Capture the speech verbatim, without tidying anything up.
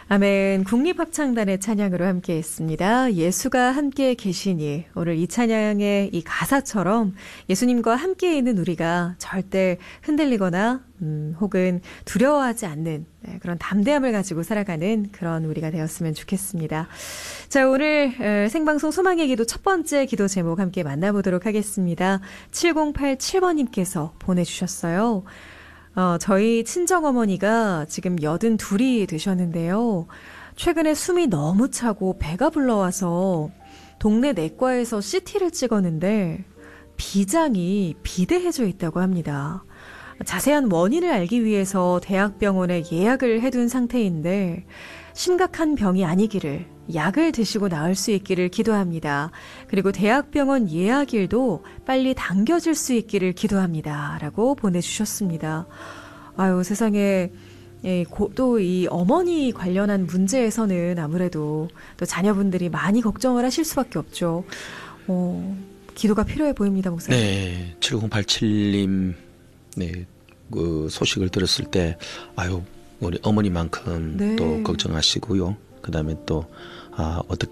아멘. 국립합창단의 찬양으로 함께했습니다. 예수가 함께 계시니. 오늘 이 찬양의 이 가사처럼 예수님과 함께 있는 우리가 절대 흔들리거나 음, 혹은 두려워하지 않는 네, 그런 담대함을 가지고 살아가는 그런 우리가 되었으면 좋겠습니다. 자, 오늘 에, 생방송 소망의 기도 첫 번째 기도 제목 함께 만나보도록 하겠습니다. 칠공팔칠 번님께서 보내주셨어요. 어, 저희 친정어머니가 지금 여든 둘이 되셨는데요. 최근에 숨이 너무 차고 배가 불러와서 동네 내과에서 씨티를 찍었는데 비장이 비대해져 있다고 합니다. 자세한 원인을 알기 위해서 대학병원에 예약을 해둔 상태인데 심각한 병이 아니기를 약을 드시고 나을 수 있기를 기도합니다. 그리고 대학병원 예약일도 빨리 당겨질 수 있기를 기도합니다. 라고 보내주셨습니다. 아유, 세상에 또 이 어머니 관련한 문제에서는 아무래도 또 자녀분들이 많이 걱정을 하실 수밖에 없죠. 어, 기도가 필요해 보입니다, 목사님. 네, 칠공팔칠님 네, 그 소식을 들었을 때 아유, 우리 어머니만큼 네. 또 걱정하시고요. 그 다음에 또 아, 어떻게